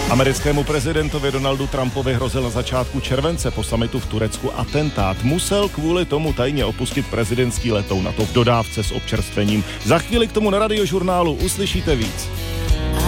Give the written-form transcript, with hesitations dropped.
Americkému prezidentovi Donaldu Trumpovi hrozil na začátku července po summitu v Turecku atentát. Musel kvůli tomu tajně opustit prezidentský letoun, na to v dodávce s občerstvením. Za chvíli k tomu na Radiožurnálu uslyšíte víc.